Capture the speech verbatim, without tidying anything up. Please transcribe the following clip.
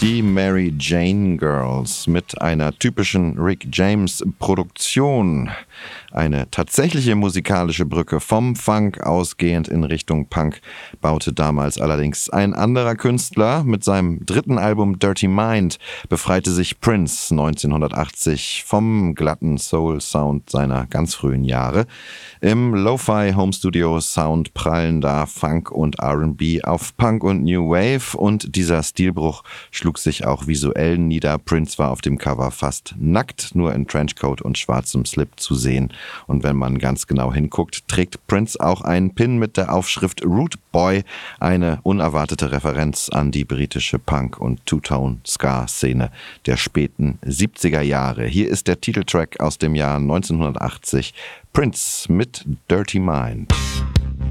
Die Mary Jane Girls mit einer typischen Rick James Produktion. Eine tatsächliche musikalische Brücke vom Funk ausgehend in Richtung Punk baute damals allerdings ein anderer Künstler. Mit seinem dritten Album Dirty Mind befreite sich Prince neunzehnhundertachtzig vom glatten Soul-Sound seiner ganz frühen Jahre. Im Lo-Fi-Home-Studio-Sound prallen da Funk und R and B auf Punk und New Wave und dieser Stilbruch schlug sich auch visuell nieder. Prince war auf dem Cover fast nackt, nur in Trenchcoat und schwarzem Slip zu sehen. Und wenn man ganz genau hinguckt, trägt Prince auch einen Pin mit der Aufschrift Rude Boy, eine unerwartete Referenz an die britische Punk- und Two-Tone-Ska-Szene der späten siebziger Jahre. Hier ist der Titeltrack aus dem Jahr neunzehnhundertachtzig, Prince mit Dirty Mind.